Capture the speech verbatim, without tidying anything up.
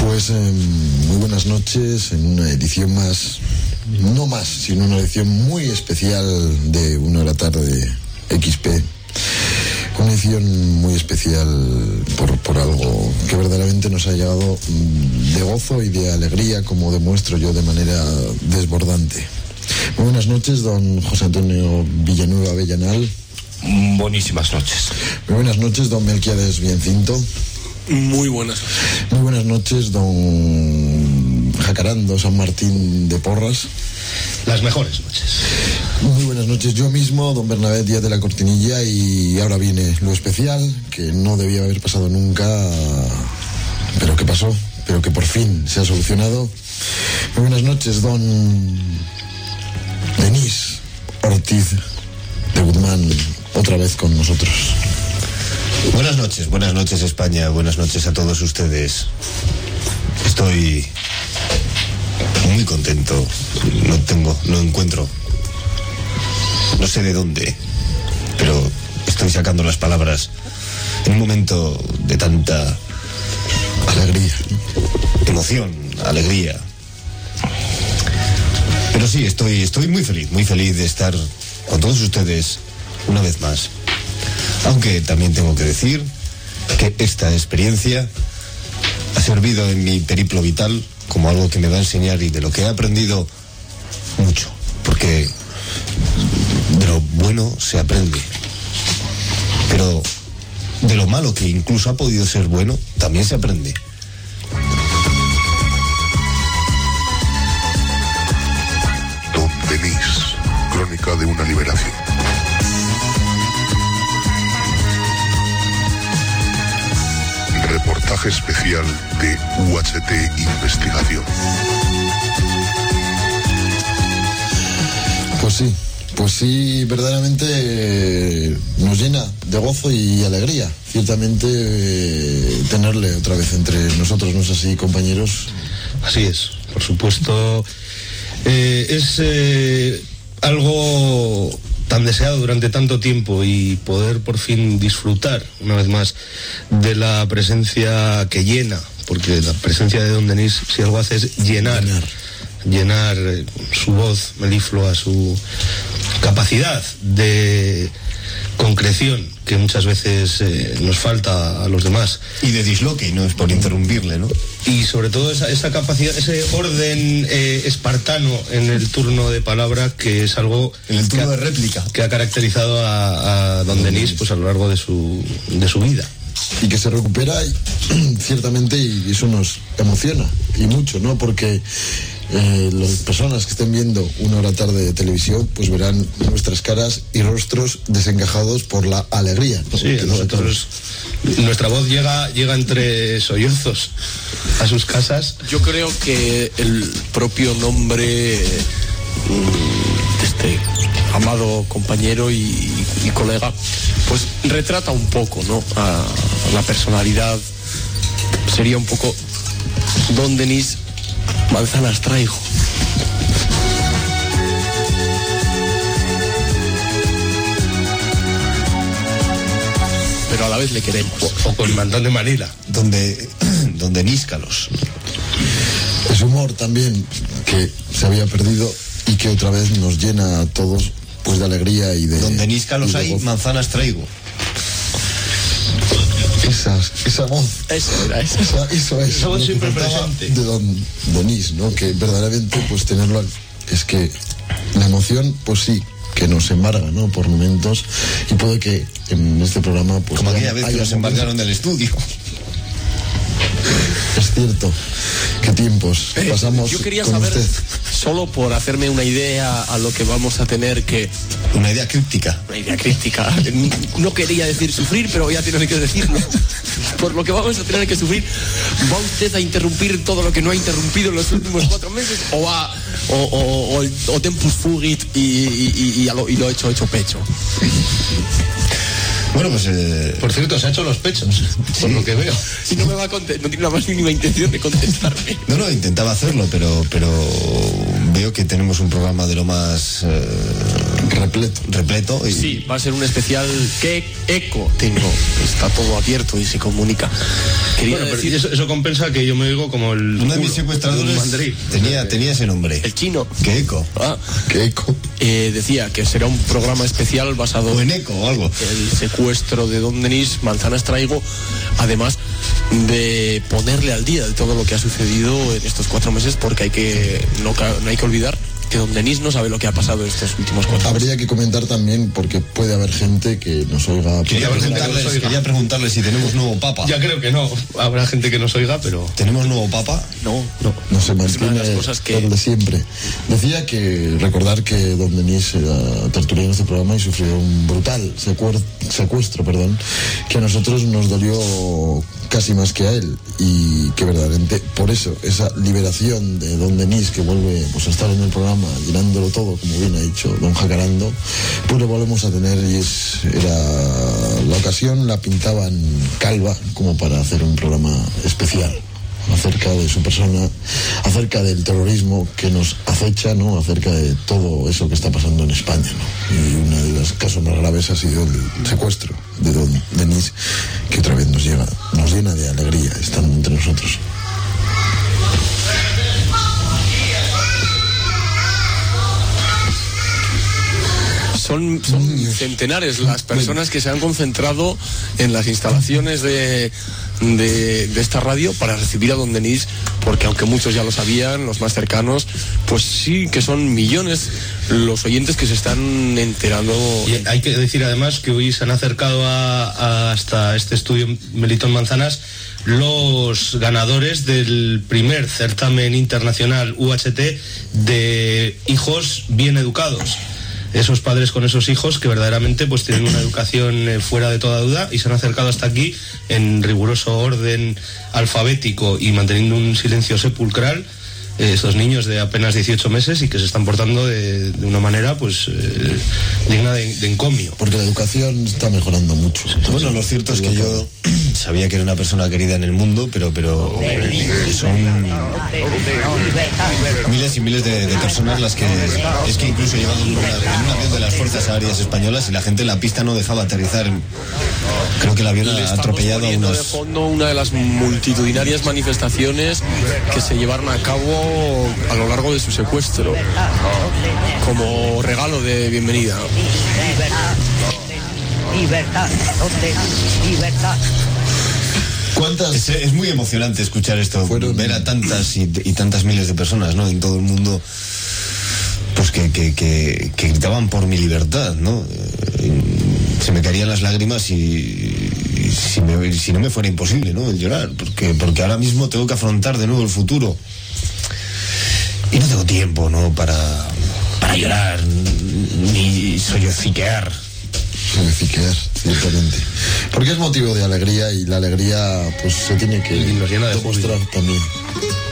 Pues eh, muy buenas noches en una edición más, no más, sino una edición muy especial de Una Hora Tarde X P. Una edición muy especial por, por algo que verdaderamente nos ha llegado de gozo y de alegría, como demuestro yo de manera desbordante. Muy buenas noches, don José Antonio Villanueva Avellanal. Buenísimas noches. Muy buenas noches, don Melquiades Biencinto. Muy buenas noches. Muy buenas noches, don Jacarando San Martín de Porras. Las mejores noches. Muy buenas noches, yo mismo, don Bernabé Díaz de la Cortinilla, y ahora viene lo especial, que no debía haber pasado nunca, pero que pasó, pero que por fin se ha solucionado. Muy buenas noches, don Denis Ortiz de Guzmán, otra vez con nosotros. Buenas noches, buenas noches España, buenas noches a todos ustedes. Estoy muy contento, no tengo, no encuentro, no sé de dónde, pero estoy sacando las palabras en un momento de tanta alegría, emoción, alegría. Pero sí, estoy, estoy muy feliz, muy feliz de estar con todos ustedes una vez más. Aunque también tengo que decir que esta experiencia ha servido en mi periplo vital como algo que me va a enseñar y de lo que he aprendido mucho. Porque de lo bueno se aprende. Pero de lo malo, que incluso ha podido ser bueno, también se aprende. Don Denis, crónica de una liberación. Reportaje especial de U H T Investigación. Pues sí, pues sí, verdaderamente eh, nos llena de gozo y alegría, ciertamente, eh, tenerle otra vez entre nosotros, ¿no es así, compañeros? Así es, por supuesto. Eh, es eh, algo tan deseado durante tanto tiempo, y poder por fin disfrutar una vez más de la presencia que llena, porque la presencia de don Denis, si algo hace, es llenar llenar, llenar eh, su voz meliflua, su capacidad de concreción que muchas veces eh, nos falta a los demás, y de disloque, y no es por interrumpirle, ¿no? Y sobre todo esa, esa capacidad, ese orden eh, espartano en el turno de palabra, que es algo en el turno que ha, de réplica que ha caracterizado a, a don Denis pues a lo largo de su de su vida, y que se recupera y, ciertamente, y eso nos emociona y mucho, ¿no? Porque Eh, las personas que estén viendo Una Hora Tarde de televisión pues verán nuestras caras y rostros desencajados por la alegría, ¿no? Sí, que nosotros, nuestra voz llega llega entre sollozos a sus casas. Yo creo que el propio nombre de este amado compañero y, y colega pues retrata un poco, ¿no?, a la personalidad. Sería un poco don Denis Manzanas traigo. Pero a la vez le queremos. O, o con Mantón de Manila. Donde, donde níscalos. Ese humor también que se había perdido y que otra vez nos llena a todos pues de alegría y de... Donde níscalos hay, gozo. Manzanas traigo. Esa, esa voz, eso era, eso, esa, eso es esa voz siempre presente de don Denis, ¿no? Que verdaderamente pues tenerlo, es que la emoción pues sí que nos embarga, ¿no?, por momentos, y puede que en este programa pues como aquella vez que nos embargaron del estudio. Es cierto, qué tiempos eh, pasamos. Yo quería con saber, usted, solo por hacerme una idea a lo que vamos a tener que... Una idea críptica. Una idea críptica. No quería decir sufrir, pero voy a tener que decirlo. Por lo que vamos a tener que sufrir, ¿va usted a interrumpir todo lo que no ha interrumpido en los últimos cuatro meses? ¿O va, o, o, o, el, o tempus fugit y, y, y, y, lo, y lo hecho hecho pecho? Bueno, pues... Eh... Por cierto, se ha hecho los pechos, sí, por lo que veo. Si no me va a contestar, no tiene la más mínima intención de contestarme. No, no, intentaba hacerlo, pero, pero veo que tenemos un programa de lo más... Eh... repleto. repleto. Y... Sí, va a ser un especial. ¿Qué eco tengo? Está todo abierto y se comunica. Quería Bueno, pero decir eso, eso compensa que yo me oigo como el Uno de mis culo secuestradores un mandarín. tenía, tenía ese nombre. el chino. ¿Qué eco? Ah, Qué eco. eh, decía que será un programa especial basado O en eco o algo. el secuestro de Don Denis Manzanas Traigo, además de ponerle al día de todo lo que ha sucedido en estos cuatro meses, porque hay que no, ca- no hay que olvidar que Don Denis no sabe lo que ha pasado estos últimos cuatro meses. Habría que comentar también, porque puede haber gente que nos oiga. Quería haber gente que preguntarles, nos oiga. quería preguntarles si tenemos nuevo papa. Ya creo que no. Habrá gente que nos oiga, pero... ¿Tenemos nuevo papa? No, No. No se Es una mantiene de las cosas que- el de siempre. Decía que recordar que Don Denis era tertuliano en este programa y sufrió un brutal secuer- secuestro, perdón, que a nosotros nos dolió casi más que a él, y que verdaderamente por eso esa liberación de Don Denis, que vuelve pues a estar en el programa llenándolo todo, como bien ha dicho Don Jacarando, pues lo volvemos a tener, y es, era la ocasión, la pintaban calva como para hacer un programa especial acerca de su persona, acerca del terrorismo que nos acecha, ¿no? Acerca de todo eso que está pasando en España, ¿no? Y uno de los casos más graves ha sido el secuestro de Don Denis, que otra vez nos llega, nos llena de alegría estando entre nosotros. Son, son centenares las personas que se han concentrado en las instalaciones de, de, de esta radio para recibir a Don Denis, porque aunque muchos ya lo sabían, los más cercanos, pues sí que son millones los oyentes que se están enterando. Y hay que decir además que hoy se han acercado a, a hasta este estudio Melitón Manzanas los ganadores del primer certamen internacional U H T de hijos bien educados. Esos padres con esos hijos que verdaderamente pues tienen una educación eh, fuera de toda duda, y se han acercado hasta aquí en riguroso orden alfabético y manteniendo un silencio sepulcral, eh, estos niños de apenas dieciocho meses, y que se están portando de, de una manera pues eh, digna de, de encomio. Porque la educación está mejorando mucho. Bueno, lo cierto es que yo sabía que era una persona querida en el mundo, pero pero son miles y miles de, de personas las que es que incluso llevando en, una- en un avión de las Fuerzas Aéreas Españolas, y la gente en la pista no dejaba aterrizar. Creo que el avión Le ha estamos atropellado a poniendo de unos... fondo una de las multitudinarias manifestaciones que se llevaron a cabo a lo largo de su secuestro, como regalo de bienvenida. Libertad, ¿dónde? Libertad. ¿Cuántas? Es, es muy emocionante escuchar esto, Fueron- ver a tantas y, y tantas miles de personas, ¿no? En todo el mundo, pues que, que, que, que gritaban por mi libertad, ¿no? Eh, Se me caerían las lágrimas y, y si, me- si no me fuera imposible, ¿no? El llorar, porque, porque ahora mismo tengo que afrontar de nuevo el futuro. Y no tengo tiempo, ¿no? Para, para llorar, ni sollociquear. Significar, ciertamente. Porque es motivo de alegría, y la alegría pues se tiene que Y nos llena de demostrar también.